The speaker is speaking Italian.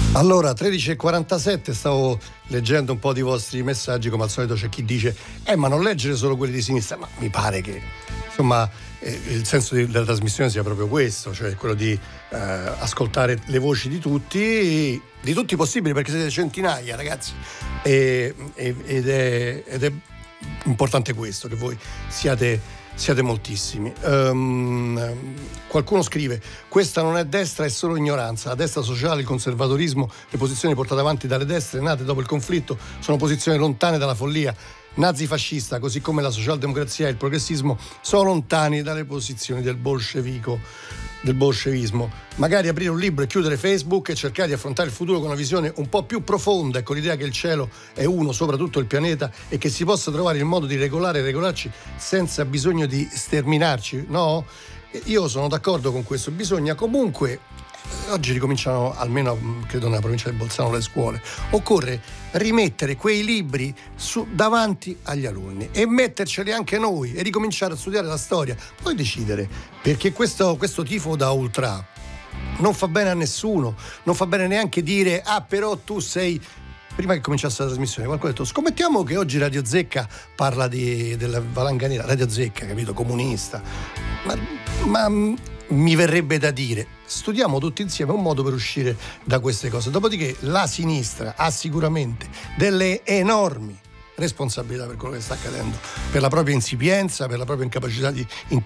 Allora, 13:47, stavo leggendo un po' di vostri messaggi. Come al solito c'è chi dice ma non leggere solo quelli di sinistra. Ma mi pare che insomma il senso della trasmissione sia proprio questo, cioè quello di ascoltare le voci di tutti possibili, perché siete centinaia, ragazzi, ed è importante questo, che voi siate moltissimi. Qualcuno scrive: questa non è destra, è solo ignoranza. La destra sociale, il conservatorismo, le posizioni portate avanti dalle destre nate dopo il conflitto sono posizioni lontane dalla follia nazifascista, così come la socialdemocrazia e il progressismo sono lontani dalle posizioni del bolscevismo. Magari aprire un libro e chiudere Facebook e cercare di affrontare il futuro con una visione un po' più profonda e con l'idea che il cielo è uno sopra tutto il pianeta e che si possa trovare il modo di regolarci senza bisogno di sterminarci, no? Io sono d'accordo con questo. Bisogna comunque, oggi ricominciano, almeno credo nella provincia di Bolzano, le scuole. Occorre rimettere quei libri davanti agli alunni e metterceli anche noi e ricominciare a studiare la storia, poi decidere, perché questo tifo da ultra non fa bene a nessuno. Non fa bene neanche dire però tu sei. Prima che cominciasse la trasmissione qualcuno ha detto: scommettiamo che oggi Radio Zecca parla della valanga nera. Radio Zecca, capito, comunista, ma mi verrebbe da dire: studiamo tutti insieme un modo per uscire da queste cose. Dopodiché la sinistra ha sicuramente delle enormi responsabilità per quello che sta accadendo, per la propria insipienza, per la propria incapacità di